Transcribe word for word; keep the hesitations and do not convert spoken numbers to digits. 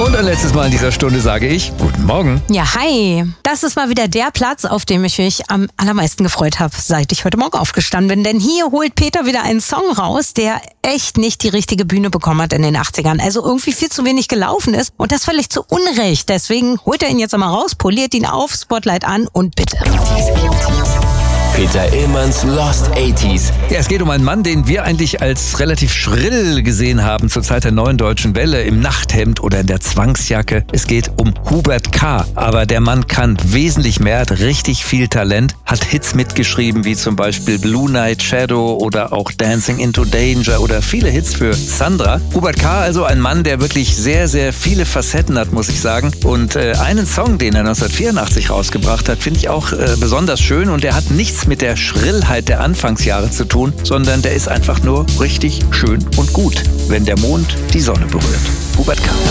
Und ein letztes Mal in dieser Stunde sage ich Guten Morgen. Ja, hi. Das ist mal wieder der Platz, auf dem ich mich am allermeisten gefreut habe, seit ich heute Morgen aufgestanden bin. Denn hier holt Peter wieder einen Song raus, der echt nicht die richtige Bühne bekommen hat in den achtzigern. Also irgendwie viel zu wenig gelaufen ist und das völlig zu Unrecht. Deswegen holt er ihn jetzt einmal raus, poliert ihn auf, Spotlight an und bitte. Peter Illmanns Lost achtziger. Ja, es geht um einen Mann, den wir eigentlich als relativ schrill gesehen haben zur Zeit der neuen deutschen Welle, im Nachthemd oder in der Zwangsjacke. Es geht um Hubert K. Aber der Mann kann wesentlich mehr, hat richtig viel Talent, hat Hits mitgeschrieben, wie zum Beispiel Blue Night Shadow oder auch Dancing into Danger oder viele Hits für Sandra. Hubert K. also ein Mann, der wirklich sehr, sehr viele Facetten hat, muss ich sagen. Und äh, einen Song, den er neunzehnhundertvierundachtzig rausgebracht hat, finde ich auch äh, besonders schön und der hat nichts mit der Schrillheit der Anfangsjahre zu tun, sondern der ist einfach nur richtig schön und gut, wenn der Mond die Sonne berührt. Hubert K.